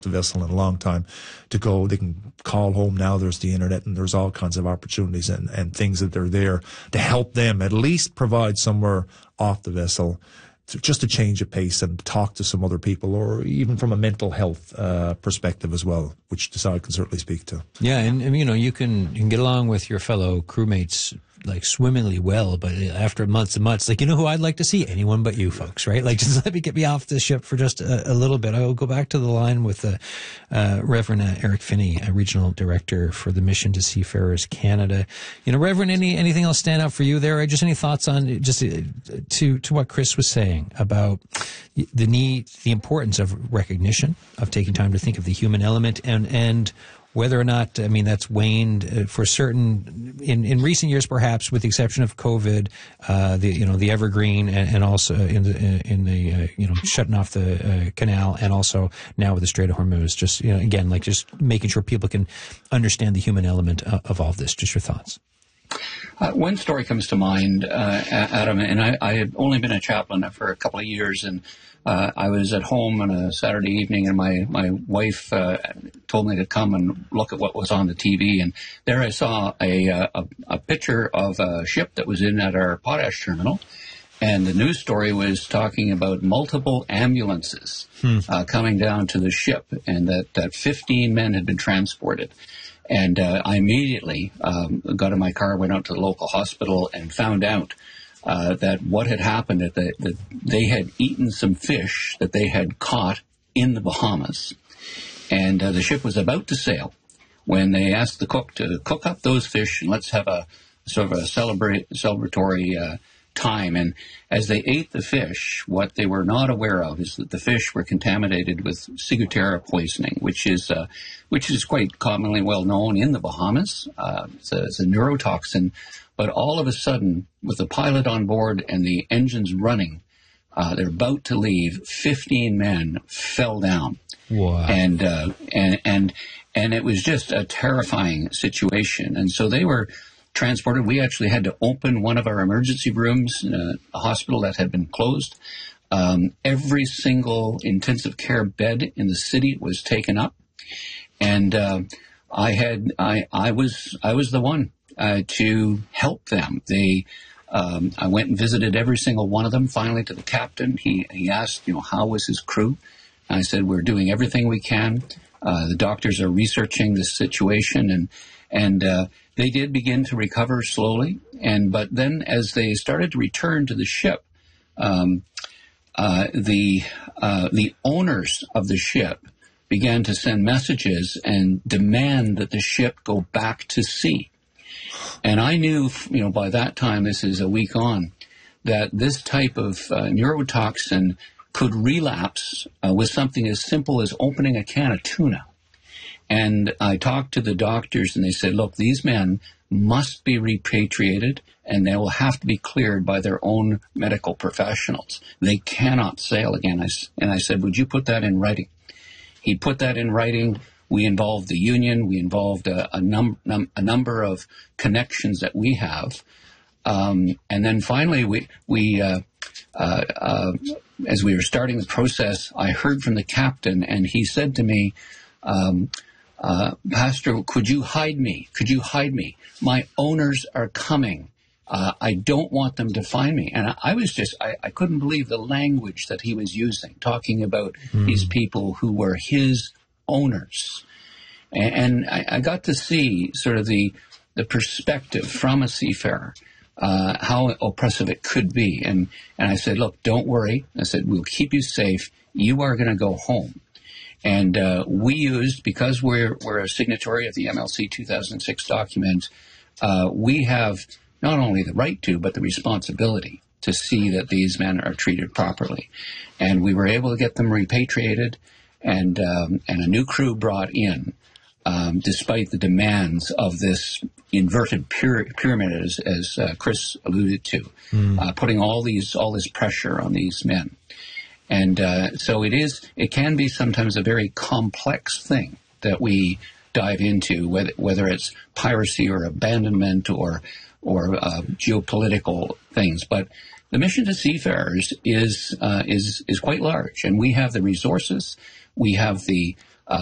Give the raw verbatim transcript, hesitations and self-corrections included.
the vessel in a long time to go. They can call home now. There's the internet and there's all kinds of opportunities and, and things that are there to help them at least provide somewhere off the vessel to, just to change of pace and talk to some other people, or even from a mental health uh, perspective as well, which Decide can certainly speak to. Yeah, and, and you know, you can, you can get along with your fellow crewmates like swimmingly well, but after months and months, like, you know who I'd like to see? Anyone but you folks, right? Like, just let me get me off the ship for just a, a little bit. I will go back to the line with uh, uh, Reverend uh, Eric Finney, a regional director for the Mission to Seafarers Canada. You know, Reverend, any anything else stand out for you there? Or just any thoughts on just uh, to to what Chris was saying about the need, the importance of recognition, of taking time to think of the human element, and and whether or not, I mean, that's waned for certain, in, in recent years perhaps, with the exception of COVID, uh, the, you know, the Evergreen, and, and also in the, in the, uh, you know, shutting off the uh, canal, and also now with the Strait of Hormuz. Just, you know, again, like just making sure people can understand the human element of, of all of this. Just your thoughts. Uh, one story comes to mind, uh, Adam, and I, I had only been a chaplain for a couple of years, and uh, I was at home on a Saturday evening, and my, my wife uh, told me to come and look at what was on the T V, and there I saw a, a, a picture of a ship that was in at our potash terminal, and the news story was talking about multiple ambulances hmm. uh, coming down to the ship, and that, that fifteen men had been transported. And uh, I immediately um, got in my car, went out to the local hospital, and found out uh, that what had happened, that, the, that they had eaten some fish that they had caught in the Bahamas. And uh, the ship was about to sail when they asked the cook to cook up those fish and let's have a sort of a celebrate, celebratory uh, time. And as they ate the fish, what they were not aware of is that the fish were contaminated with ciguatera poisoning, which is uh, which is quite commonly well known in the Bahamas. Uh, it's, a, it's a neurotoxin. But all of a sudden, with the pilot on board and the engines running, uh, they're about to leave, fifteen men fell down. Wow. And, uh, and, and, and it was just a terrifying situation. And so they were transported. We actually had to open one of our emergency rooms in a, a hospital that had been closed. Um, every single intensive care bed in the city was taken up, and uh, I had I I was I was the one uh, to help them. They um, I went and visited every single one of them. Finally, to the captain, he he asked, you know, how was his crew? And I said, we're doing everything we can. Uh, the doctors are researching the situation, and and uh, they did begin to recover slowly. And but then, as they started to return to the ship, um, uh, the uh, the owners of the ship began to send messages and demand that the ship go back to sea. And I knew, you know, by that time, this is a week on, that this type of uh, neurotoxin could relapse uh, with something as simple as opening a can of tuna. And I talked to the doctors, and they said, look, these men must be repatriated, and they will have to be cleared by their own medical professionals. They cannot sail again. I, and I said, would you put that in writing? He put that in writing. We involved the union. We involved a, a, num, num, a number of connections that we have. Um, and then finally, we, we uh, uh, uh, as we were starting the process, I heard from the captain, and he said to me, um, uh, Pastor, could you hide me? Could you hide me? My owners are coming. Uh, I don't want them to find me. And I, I was just, I, I couldn't believe the language that he was using, talking about mm. these people who were his owners. And, and I, I got to see sort of the, the perspective from a seafarer, uh, how oppressive it could be. And, and I said, look, don't worry. I said, we'll keep you safe. You are going to go home. And uh, we used, because we're, we're a signatory of the M L C two thousand six document, uh, we have not only the right to, but the responsibility to see that these men are treated properly. And we were able to get them repatriated and um, and a new crew brought in, um, despite the demands of this inverted pyra- pyramid, as, as uh, Chris alluded to, mm. uh, putting all these all this pressure on these men. And uh, so it is. It can be sometimes a very complex thing that we dive into, whether whether it's piracy or abandonment or or uh, geopolitical things. But the mission to seafarers is uh, is is quite large, and we have the resources, we have the